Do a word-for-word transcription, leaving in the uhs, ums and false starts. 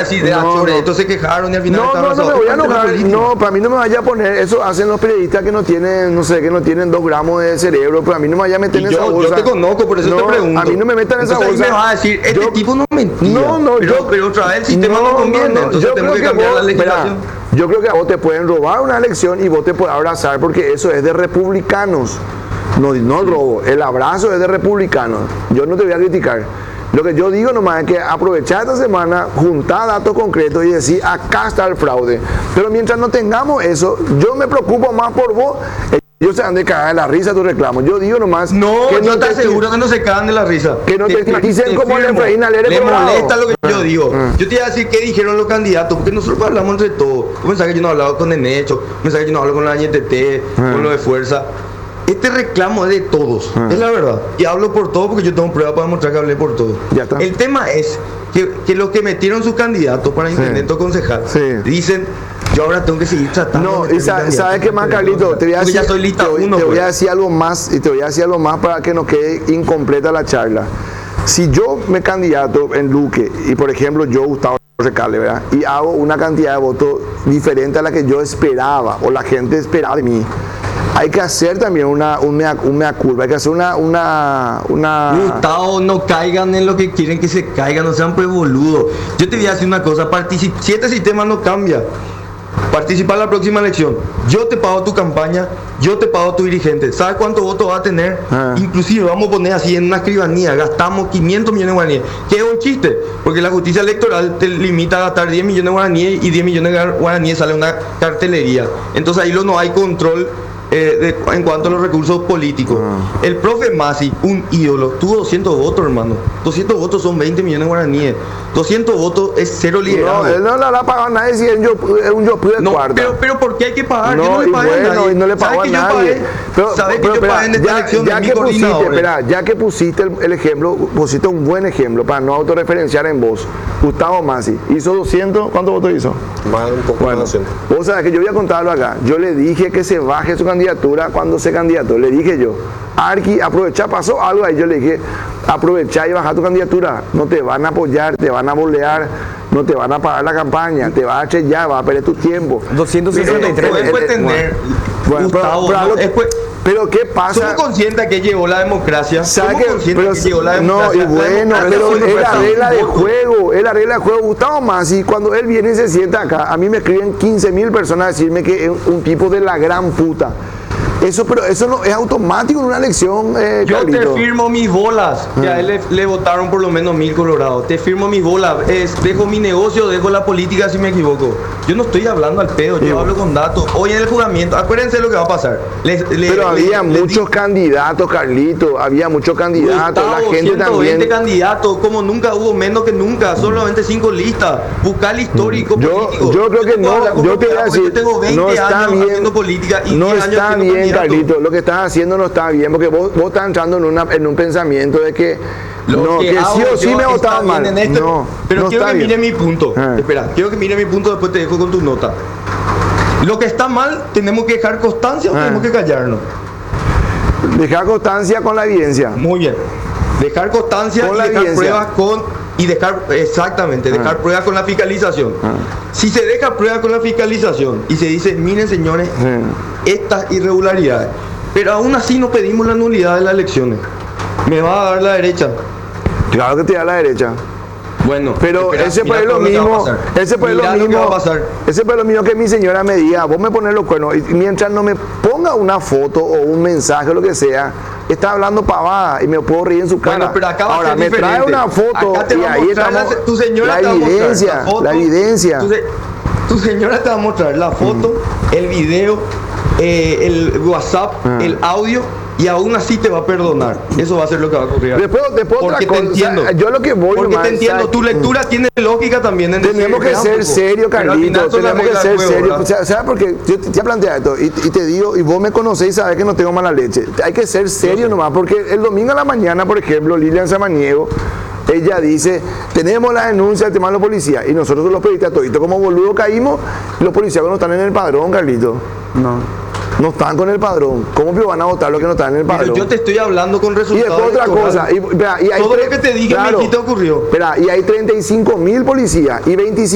decir, de, no, sobre no. esto se quejaron y al final No, estaban no, no me asados. voy a Es parte de la enojar. política. No, para mí no me vaya a poner. Eso hacen los periodistas que no tienen, no sé, que no tienen dos gramos de cerebro. Pero a mí no me vaya a meter Y en yo, esa yo bolsa. te conozco, por eso No, te pregunto. a mí no me metan en esa Entonces, ahí bolsa. me vas a decir, este Yo- tipo no mentía. No, no, pero, yo- pero otra vez el sistema no, conviene, entonces yo tenemos que creo cambiar vos- la legislación. Espera, yo creo que a vos te pueden robar una elección y vos te puedes abrazar porque eso es de republicanos. No, no el robo, el abrazo es de republicanos. Yo no te voy a criticar. Lo que yo digo nomás es que aprovechar esta semana, juntar datos concretos y decir, acá está el fraude. Pero mientras no tengamos eso, yo me preocupo más por vos. Ellos se han de cagar de la risa tu reclamo. Yo digo nomás No, que yo te te aseguro que no se cagan de la risa. que no te estigmaticen como el firmo. Efraín Alere Le Colorado. molesta lo que yo Ah, digo. ah. Yo te iba a decir qué dijeron los candidatos, porque nosotros hablamos entre todos. Vos pensás que yo no he hablado con Enecho, pensás que yo no hablo con la N T T, Ah. con lo de Fuerza. Este reclamo es de todos, Ah. es la verdad. Y hablo por todos porque yo tengo pruebas para demostrar que hablé por todos. Ya está. El tema es que, que los que metieron sus candidatos para intendente o concejal Sí. dicen, yo ahora tengo que seguir tratando. No, de meter y mi sa- candidato ¿sabes qué más, para Carlito? intendente o Te voy a concejal. decir, Porque ya soy lista te voy- uno. te voy pues. a decir algo más y te voy a decir algo más para que no quede incompleta la charla. Si yo me candidato en Luque y por ejemplo yo Gustavo Recalde, ¿verdad? Y hago una cantidad de votos diferente a la que yo esperaba o la gente esperaba de mí. Hay que hacer también una, un, mea, un mea culpa, hay que hacer una, una, una... Gustavo, no caigan en lo que quieren que se caigan, no sean pues boludos. Yo te voy a decir una cosa, partici- si este sistema no cambia, participa en la próxima elección. Yo te pago tu campaña, yo te pago tu dirigente. ¿Sabes cuántos votos va a tener? Ah. Inclusive vamos a poner así en una escribanía, gastamos quinientos millones de guaraníes. Que es un chiste, porque la justicia electoral te limita a gastar diez millones de guaraníes y diez millones de guaraníes sale una cartelería. Entonces ahí lo no hay control. Eh, de, en cuanto a los recursos políticos, Ah. el profe Masi, un ídolo, tuvo doscientos votos, hermano. doscientos votos son veinte millones de guaraníes. doscientos votos es cero liderazgo. No, él no le habrá pagado a nadie si es un yo, es un yo de No, cuarta. pero, pero ¿por qué hay que pagar? yo No, no y le pagué bueno, a nadie. y no le pagó a ¿Sabes que yo nadie. pagué? Pero, ¿Sabes que pero, yo espera, pagué en esta ya, elección ya de mi que pusiste, coordinador? espera, ya que pusiste el, el ejemplo, pusiste un buen ejemplo para no autorreferenciar en vos. Gustavo Masi hizo doscientos, ¿cuántos votos hizo? Más un poco Bueno, más de vos sabés que yo voy a contarlo acá. Yo le dije que se baje su candidatura cuando se candidató. Le dije yo, Arqui, aprovecha, pasó algo ahí. Yo le dije, aprovecha y baja tu candidatura. No te van a apoyar, te van a bolear, no te van a pagar la campaña, te vas a echar, vas a perder tu tiempo. doscientos sesenta y tres. No, Eh, eh, puede eh, tener, bueno, pero- Gustavo, pero no, algo- es pues- Pero ¿qué pasa? somos conscientes que llegó la democracia. ¿Sabe Somos que- conscientes pero que si- llegó la no, democracia. y La bueno, democracia pero siempre es fue la hasta un regla de voto. juego, es la regla de juego. Gustavo Masi, cuando él viene y se sienta acá, a mí me escriben quince mil personas a decirme que es un tipo de la gran puta. Eso, pero eso no es automático en una elección, eh, Yo Carlito. te firmo mis bolas, que a él le, le votaron por lo menos mil colorados. Te firmo mis bolas, es, dejo mi negocio, dejo la política si me equivoco. Yo no estoy hablando al pedo, yo Sí. hablo con datos. Hoy en el juzgamiento, acuérdense lo que va a pasar. Les- le- Pero le- había les muchos candidatos, Carlito, había muchos candidatos, Gustavo, la gente ciento veinte también. candidatos, como nunca hubo, menos que nunca, solamente cinco listas. Buscar el histórico Yo, político. yo creo que te puedo no, hablar con yo te voy a propiedad porque decir, yo tengo veinte no está años bien, haciendo política y no diez años está siendo bien, candidato. Carlito, lo que estás haciendo no está bien, porque vos, vos estás entrando en, una, en un pensamiento de que, Lo no, que, hago sí o sí yo me está votaban bien mal. en esto, No, pero no quiero está que bien. mire mi punto. Ah. Espera, quiero que mire mi punto, después te dejo con tu nota. Lo que está mal, tenemos que dejar constancia o Ah. tenemos que callarnos. Dejar constancia con la evidencia. Muy bien. Dejar constancia Con y la dejar evidencia. pruebas con y dejar exactamente, dejar Ah. pruebas con la fiscalización. Ah. Si se deja pruebas con la fiscalización y se dice, miren señores, Sí. estas irregularidades, pero aún así no pedimos la nulidad de las elecciones. Me va a dar la derecha. Claro que te da la derecha. Bueno, Pero espera, ese mira puede lo todo lo que va a mismo, pasar. ese puede Mira lo lo que va a mismo, pasar. ese puede lo mismo que mi señora me diga, vos me pones los cuernos, y mientras no me ponga una foto o un mensaje o lo que sea, está hablando pavada y me puedo reír en su cara. Bueno, pero acá va a Ahora ser me trae diferente. una foto Acá te y va a ahí mostrar estamos, la- tu señora la te va a mostrar evidencia, la foto, la evidencia. Tu, se- tu señora te va a mostrar la foto, el video, eh, el WhatsApp, Ah. el audio, y aún así te va a perdonar. Eso va a ser lo que va a ocurrir. Después, después otra Porque te cosa, entiendo. o sea, yo lo que voy Porque nomás, te entiendo, ¿sabes? tu lectura tiene lógica también. En decir, Tenemos que espera un ser poco. serios, Pero al final Carlitos, son las tenemos que reglas ser del juego, serios. ¿verdad? O sea, ¿sabes por qué? Yo te, te plantea esto y, y te digo, y vos me conocés y sabes que no tengo mala leche. Hay que ser serio nomás, porque el domingo a la mañana, por ejemplo, Lilian Samaniego, ella dice, tenemos la denuncia del tema de los policías, y nosotros los periodistas toditos como boludo caímos, los policías no están en el padrón, Carlitos. No. No están con el padrón. ¿Cómo que van a votar los que no están en el padrón? Pero yo te estoy hablando con Y resultados. después otra electorales. cosa. Y, espera, y hay Todo tre- lo que te dije, claro, Mijito, ocurrió. Espera, y hay treinta y cinco mil policías y veinticinco